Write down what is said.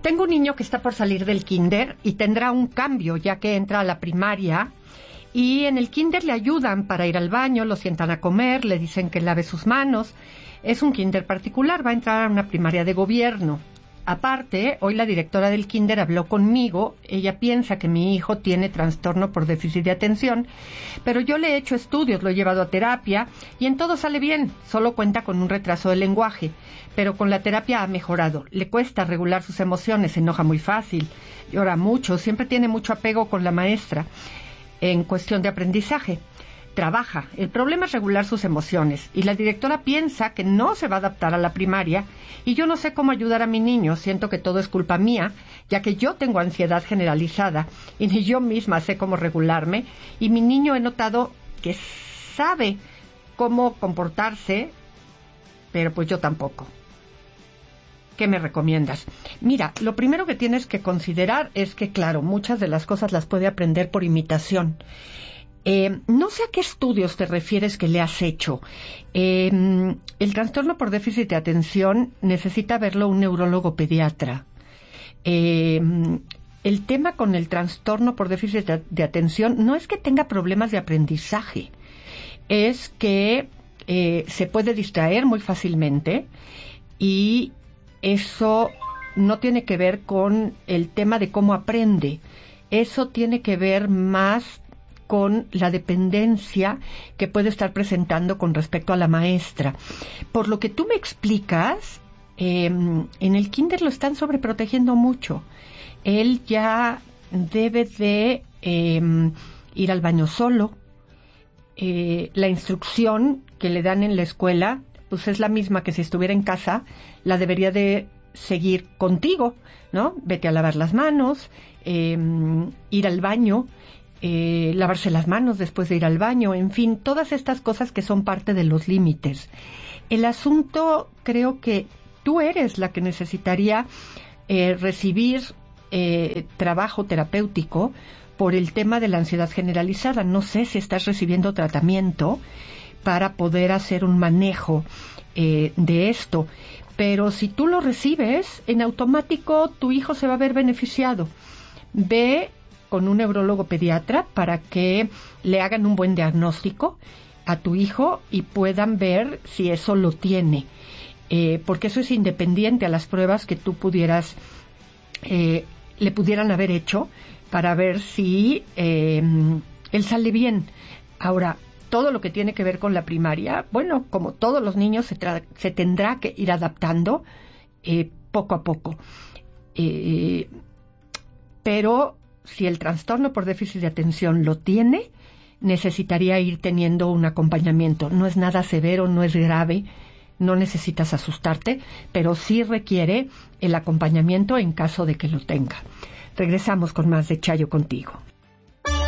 Tengo un niño que está por salir del kinder y tendrá un cambio ya que entra a la primaria. Y en el kinder le ayudan para ir al baño, lo sientan a comer, le dicen que lave sus manos. Es un kinder particular, va a entrar a una primaria de gobierno. Aparte, hoy la directora del kinder habló conmigo. Ella piensa que mi hijo tiene trastorno por déficit de atención, pero yo le he hecho estudios, lo he llevado a terapia y en todo sale bien. Solo cuenta con un retraso del lenguaje, pero con la terapia ha mejorado. Le cuesta regular sus emociones, se enoja muy fácil, llora mucho, siempre tiene mucho apego con la maestra. En cuestión de aprendizaje, trabaja. El problema es regular sus emociones y la directora piensa que no se va a adaptar a la primaria y yo no sé cómo ayudar a mi niño. Siento que todo es culpa mía, ya que yo tengo ansiedad generalizada y ni yo misma sé cómo regularme y mi niño he notado que sabe cómo comportarse, pero pues yo tampoco. ¿Qué me recomiendas? Mira, lo primero que tienes que considerar es que, claro, muchas de las cosas las puede aprender por imitación. No sé a qué estudios te refieres que le has hecho. El trastorno por déficit de atención necesita verlo un neurólogo pediatra. El tema con el trastorno por déficit de atención no es que tenga problemas de aprendizaje, es que se puede distraer muy fácilmente y eso no tiene que ver con el tema de cómo aprende. Eso tiene que ver más con la dependencia que puede estar presentando con respecto a la maestra. Por lo que tú me explicas, en el kinder lo están sobreprotegiendo mucho. Él ya debe de ir al baño solo. La instrucción que le dan en la escuela pues es la misma que si estuviera en casa, la debería de seguir contigo, ¿no? Vete a lavar las manos, ir al baño, lavarse las manos después de ir al baño, en fin, todas estas cosas que son parte de los límites. El asunto, creo que tú eres la que necesitaría recibir trabajo terapéutico por el tema de la ansiedad generalizada. No sé si estás recibiendo tratamiento para poder hacer un manejo de esto. Pero si tú lo recibes, en automático tu hijo se va a ver beneficiado. Ve con un neurólogo pediatra para que le hagan un buen diagnóstico a tu hijo y puedan ver si eso lo tiene. Porque eso es independiente a las pruebas que tú pudieras, le pudieran haber hecho para ver si él sale bien. Ahora, todo lo que tiene que ver con la primaria, bueno, como todos los niños se tendrá que ir adaptando poco a poco. Pero si el trastorno por déficit de atención lo tiene, necesitaría ir teniendo un acompañamiento. No es nada severo, no es grave, no necesitas asustarte, pero sí requiere el acompañamiento en caso de que lo tenga. Regresamos con más de Chayo contigo.